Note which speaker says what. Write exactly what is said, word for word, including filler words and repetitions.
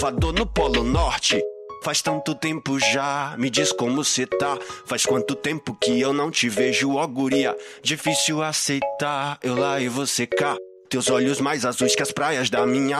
Speaker 1: surfador no Polo Norte. Faz tanto tempo já, me diz como cê tá. Faz quanto tempo que eu não te vejo, ó guria. Difícil aceitar, eu lá e você cá. Teus olhos mais azuis que as praias da minha